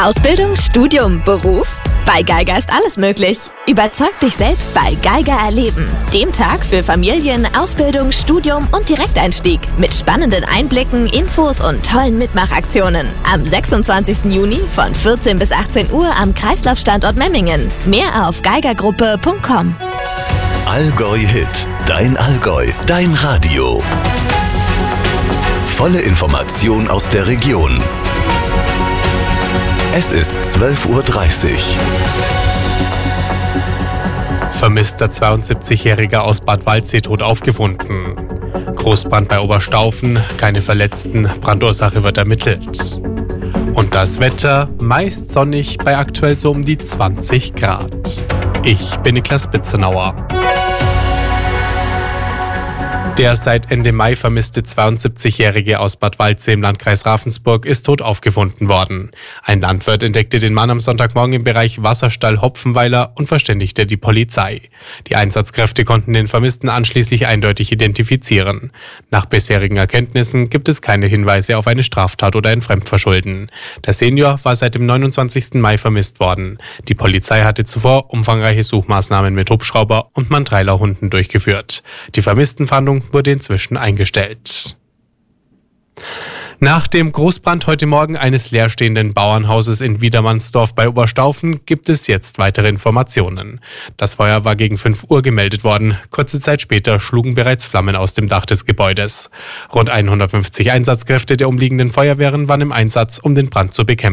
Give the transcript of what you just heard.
Ausbildung, Studium, Beruf? Bei Geiger ist alles möglich. Überzeug dich selbst bei Geiger Erleben. Dem Tag für Familien, Ausbildung, Studium und Direkteinstieg. Mit spannenden Einblicken, Infos und tollen Mitmachaktionen. Am 26. Juni von 14 bis 18 Uhr am Kreislaufstandort Memmingen. Mehr auf geigergruppe.com. Allgäu Hit. Dein Allgäu. Dein Radio. Volle Information aus der Region. Es ist 12:30 Uhr. Vermisster 72-Jähriger aus Bad Waldsee tot aufgefunden. Großbrand bei Oberstaufen, keine Verletzten, Brandursache wird ermittelt. Und das Wetter meist sonnig bei aktuell so um die 20 Grad. Ich bin Niklas Bitzenauer. Der seit Ende Mai vermisste 72-Jährige aus Bad Waldsee im Landkreis Ravensburg ist tot aufgefunden worden. Ein Landwirt entdeckte den Mann am Sonntagmorgen im Bereich Wasserstall Hopfenweiler und verständigte die Polizei. Die Einsatzkräfte konnten den Vermissten anschließend eindeutig identifizieren. Nach bisherigen Erkenntnissen gibt es keine Hinweise auf eine Straftat oder ein Fremdverschulden. Der Senior war seit dem 29. Mai vermisst worden. Die Polizei hatte zuvor umfangreiche Suchmaßnahmen mit Hubschrauber und Mandreilerhunden durchgeführt. Die Vermisstenfahndung wurde inzwischen eingestellt. Nach dem Großbrand heute Morgen eines leerstehenden Bauernhauses in Wiedermannsdorf bei Oberstaufen gibt es jetzt weitere Informationen. Das Feuer war gegen 5 Uhr gemeldet worden. Kurze Zeit später schlugen bereits Flammen aus dem Dach des Gebäudes. Rund 150 Einsatzkräfte der umliegenden Feuerwehren waren im Einsatz, um den Brand zu bekämpfen.